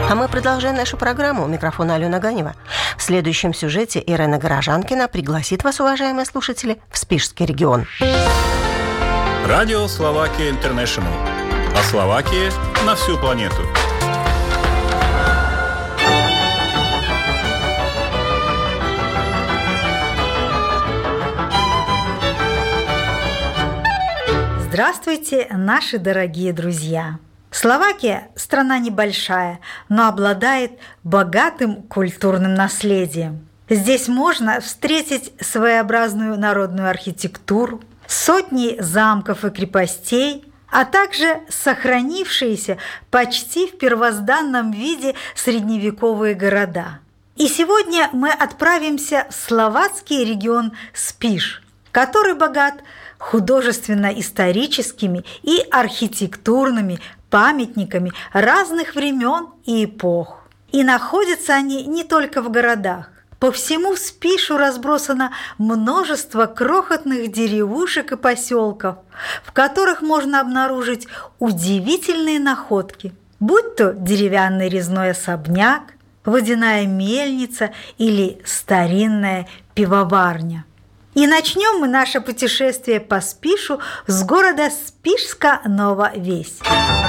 А мы продолжаем нашу программу. У микрофона Алена Ганева. В следующем сюжете Ирена Горожанкина пригласит вас, уважаемые слушатели, в Спишский регион. Радио Словакия Интернешнл. О Словакии на всю планету. Здравствуйте, наши дорогие друзья! Словакия – страна небольшая, но обладает богатым культурным наследием. Здесь можно встретить своеобразную народную архитектуру, сотни замков и крепостей, а также сохранившиеся почти в первозданном виде средневековые города. И сегодня мы отправимся в словацкий регион Спиш, который богат художественно-историческими и архитектурными памятниками разных времен и эпох. И находятся они не только в городах. По всему Спишу разбросано множество крохотных деревушек и поселков, в которых можно обнаружить удивительные находки, будь то деревянный резной особняк, водяная мельница или старинная пивоварня. И начнем мы наше путешествие по Спишу с города Спишска Нова Весь.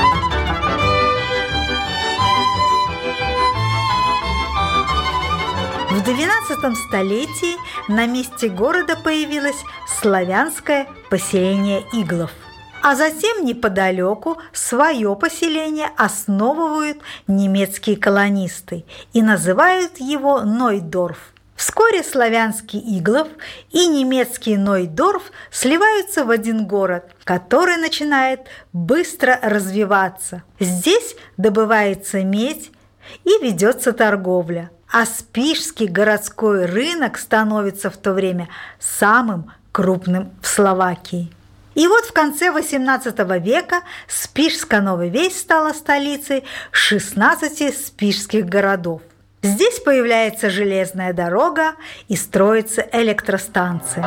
В XII столетии на месте города появилось славянское поселение иглов, а затем неподалеку свое поселение основывают немецкие колонисты и называют его Нойдорф. Вскоре славянский Иглов и немецкий Нойдорф сливаются в один город, который начинает быстро развиваться. Здесь добывается медь и ведется торговля, а Спишский городской рынок становится в то время самым крупным в Словакии. И вот в конце XVIII века Спишска Нова Весь стала столицей 16 спишских городов. Здесь появляется железная дорога и строится электростанция.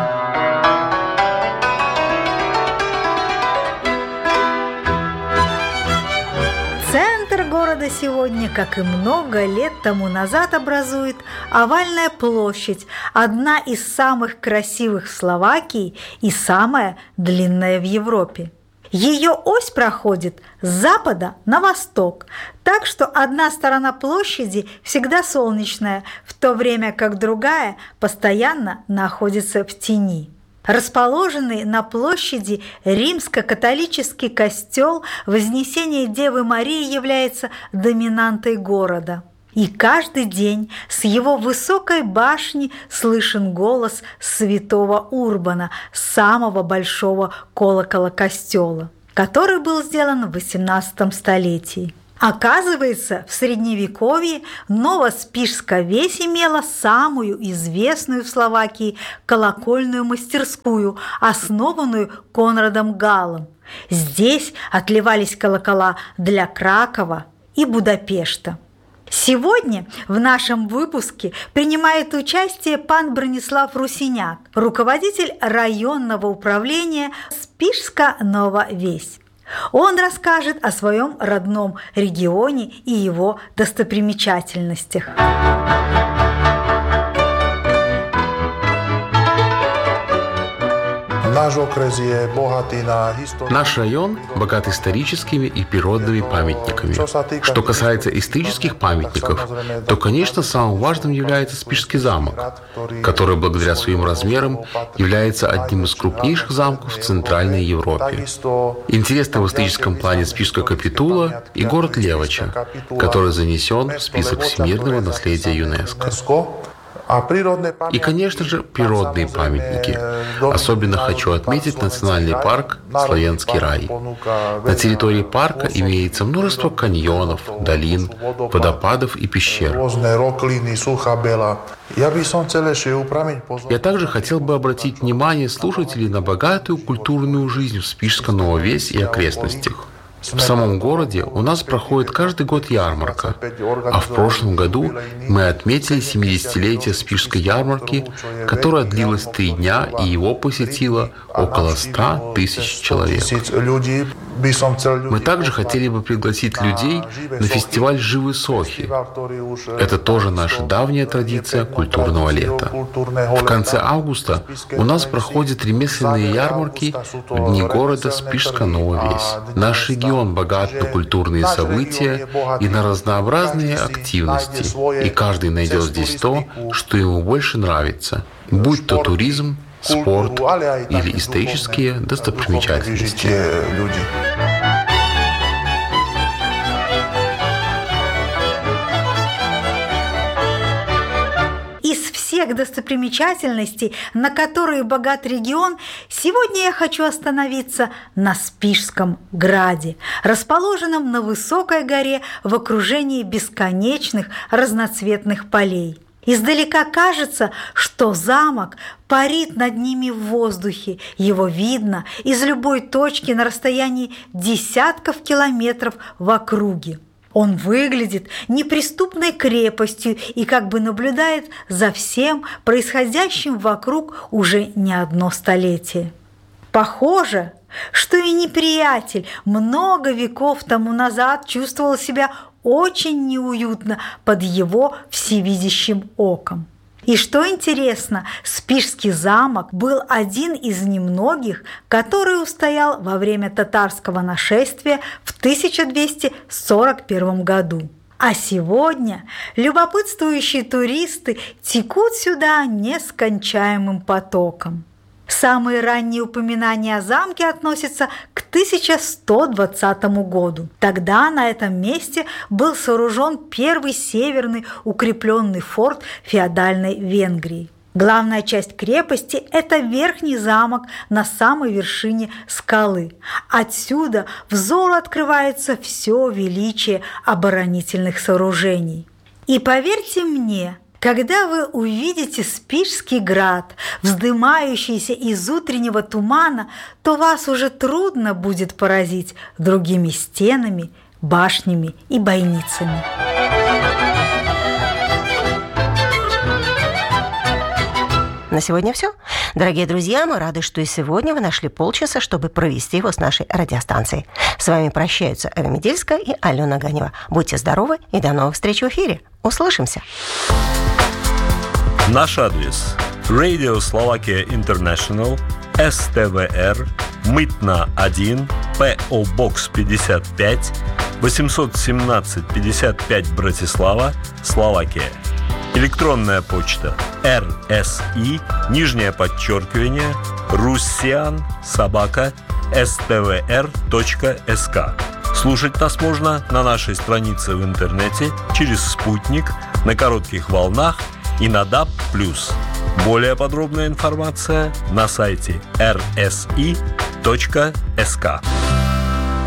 Центр города сегодня, как и много лет тому назад, образует овальная площадь, одна из самых красивых в Словакии и самая длинная в Европе. Ее ось проходит с запада на восток, так что одна сторона площади всегда солнечная, в то время как другая постоянно находится в тени. Расположенный на площади римско-католический костел Вознесения Девы Марии является доминантой города. И каждый день с его высокой башни слышен голос святого Урбана, самого большого колокола костела, который был сделан в XVIII столетии. Оказывается, в Средневековье Новоспишска Весь имела самую известную в Словакии колокольную мастерскую, основанную Конрадом Галлом. Здесь отливались колокола для Кракова и Будапешта. Сегодня в нашем выпуске принимает участие пан Бронислав Русиняк, руководитель районного управления Спишска Нова Весь. Он расскажет о своем родном регионе и его достопримечательностях. Наш район богат историческими и природными памятниками. Что касается исторических памятников, то, конечно, самым важным является Спишский замок, который благодаря своим размерам является одним из крупнейших замков в Центральной Европе. Интересно в историческом плане Спишская капитула и город Левача, который занесен в список всемирного наследия ЮНЕСКО. И, конечно же, природные памятники. Особенно хочу отметить национальный парк «Славянский рай». На территории парка имеется множество каньонов, долин, водопадов и пещер. Я также хотел бы обратить внимание слушателей на богатую культурную жизнь в Спишском Нова Весь и окрестностях. В самом городе у нас проходит каждый год ярмарка, а в прошлом году мы отметили 70-летие Спишской ярмарки, которая длилась 3 дня, и его посетило около 100 000 человек. Мы также хотели бы пригласить людей на фестиваль «Живые сохи». Это тоже наша давняя традиция культурного лета. В конце августа у нас проходят ремесленные ярмарки в дни города Спишска-Нова Весь. Наш регион богат на культурные события и на разнообразные активности, и каждый найдет здесь то, что ему больше нравится, будь то туризм, спорт или исторические достопримечательности. Из всех достопримечательностей, на которые богат регион, сегодня я хочу остановиться на Спишском граде, расположенном на высокой горе в окружении бесконечных разноцветных полей. Издалека кажется, что замок парит над ними в воздухе. Его видно из любой точки на расстоянии десятков километров в округе. Он выглядит неприступной крепостью и как бы наблюдает за всем происходящим вокруг уже не одно столетие. Похоже, что и неприятель много веков тому назад чувствовал себя очень неуютно под его всевидящим оком. И что интересно, Спишский замок был один из немногих, который устоял во время татарского нашествия в 1241 году. А сегодня любопытствующие туристы текут сюда нескончаемым потоком. Самые ранние упоминания о замке относятся к 1120 году. Тогда на этом месте был сооружен первый северный укрепленный форт феодальной Венгрии. Главная часть крепости – это верхний замок на самой вершине скалы. Отсюда взору открывается все величие оборонительных сооружений. И поверьте мне, когда вы увидите Спишский град, вздымающийся из утреннего тумана, то вас уже трудно будет поразить другими стенами, башнями и бойницами. На сегодня все. Дорогие друзья, мы рады, что и сегодня вы нашли полчаса, чтобы провести его с нашей радиостанцией. С вами прощаются Эва Медельская и Алена Ганева. Будьте здоровы и до новых встреч в эфире. Услышимся. Наш адрес: Radio Slovakia International, СТВР, Мытна 1, ПО Бокс 55, 817 55 Братислава, Словакия. Электронная почта RSI_Russian@STVR.sk. Слушать нас можно на нашей странице в интернете, через спутник, на коротких волнах и на DAB+. Более подробная информация на сайте rsi.sk.